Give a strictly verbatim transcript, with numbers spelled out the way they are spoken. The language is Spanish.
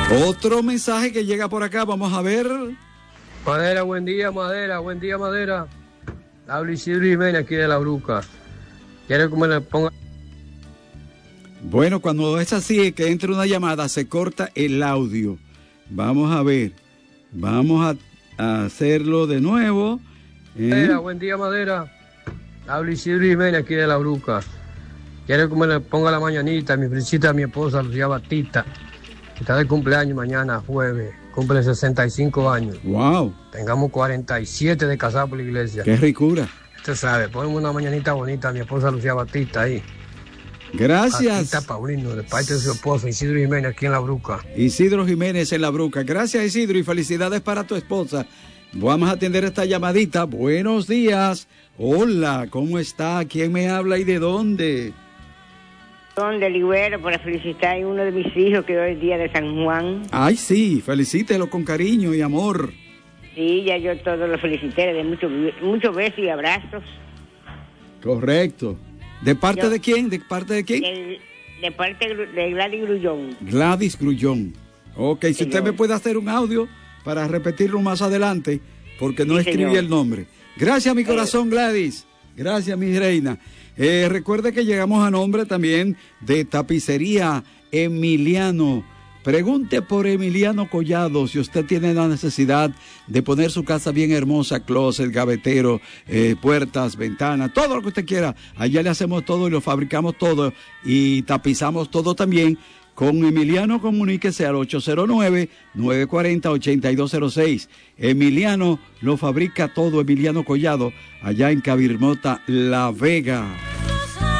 Otro mensaje que llega por acá, vamos a ver. Madera, buen día, Madera, buen día, Madera. Habla Isidro Jiménez aquí de La Bruca. ¿Quiere que me le ponga? Bueno, cuando es así, que entre una llamada, se corta el audio. Vamos a ver. Vamos a, a hacerlo de nuevo. ¿Eh? Madera, buen día, Madera. Habla Isidro Jiménez aquí de La Bruca. Quiere que me le ponga la mañanita, mi princita, mi esposa, Lucía Batista. Está de cumpleaños mañana, jueves. Cumple sesenta y cinco años. Wow. Tengamos cuarenta y siete de casado por la iglesia. Qué ricura. Usted sabe, ponemos una mañanita bonita a mi esposa Lucía Batista ahí. Gracias. Batista Paulino, de parte de su esposo Isidro Jiménez aquí en La Bruca. Isidro Jiménez en La Bruca. Gracias, Isidro, y felicidades para tu esposa. Vamos a atender esta llamadita. Buenos días. Hola, ¿cómo está? ¿Quién me habla y de dónde? De Ligüero, para felicitar a uno de mis hijos que hoy es día de San Juan. Ay, sí, felicítelo con cariño y amor. Sí, ya yo todos lo felicité, de muchos muchos besos y abrazos. Correcto. ¿De parte yo, de quién? ¿De parte de quién? De, de parte de Gladys Grullón. Gladys Grullón. Ok, si señor. usted me puede hacer un audio para repetirlo más adelante, porque no sí, escribí señor. el nombre. Gracias, mi corazón, Gladys. Gracias, mi reina. Eh, recuerde que llegamos a nombre también de Tapicería Emiliano. Pregunte por Emiliano Collado si usted tiene la necesidad de poner su casa bien hermosa, closet, gavetero, eh, puertas, ventanas, todo lo que usted quiera. Allá le hacemos todo y lo fabricamos todo y tapizamos todo también. Con Emiliano comuníquese al ocho cero nueve, nueve cuatro cero, ocho dos cero seis. Emiliano lo fabrica todo, Emiliano Collado, allá en Cabirmota, La Vega.